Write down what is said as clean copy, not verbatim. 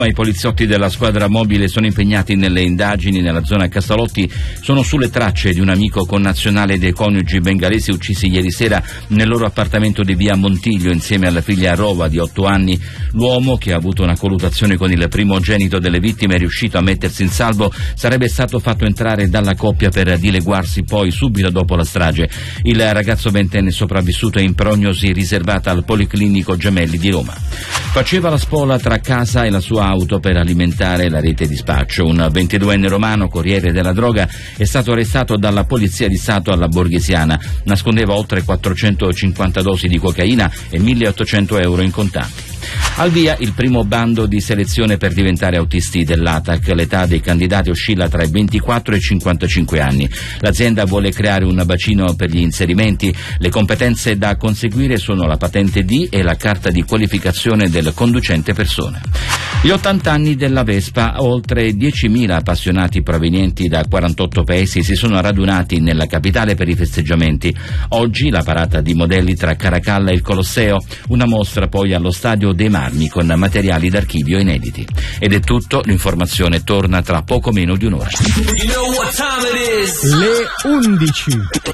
I poliziotti della squadra mobile sono impegnati nelle indagini nella zona Casalotti, sono sulle tracce di un amico connazionale dei coniugi bengalesi uccisi ieri sera nel loro appartamento di via Montiglio insieme alla figlia Rova di 8 anni. L'uomo, che ha avuto una colluttazione con il primogenito delle vittime, è riuscito a mettersi in salvo, sarebbe stato fatto entrare dalla coppia per dileguarsi poi subito dopo la strage. Il ragazzo ventenne sopravvissuto è in prognosi riservata al Policlinico Gemelli di Roma. Faceva la spola tra casa e la sua auto per alimentare la rete di spaccio. Un 22enne romano, corriere della droga, è stato arrestato dalla Polizia di Stato alla Borghesiana. Nascondeva oltre 450 dosi di cocaina e 1.800 euro in contanti. Al via il primo bando di selezione per diventare autisti dell'ATAC. L'età dei candidati oscilla tra i 24 e i 55 anni. L'azienda vuole creare un bacino per gli inserimenti. Le competenze da conseguire sono la patente D e la carta di qualificazione del conducente persona. Gli 80 anni della Vespa. Oltre 10.000 appassionati provenienti da 48 paesi si sono radunati nella capitale per i festeggiamenti. Oggi la parata di modelli tra Caracalla e il Colosseo, una mostra poi allo Stadio dei Marmi con materiali d'archivio inediti. Ed è tutto, l'informazione torna tra poco meno di un'ora. Le 11.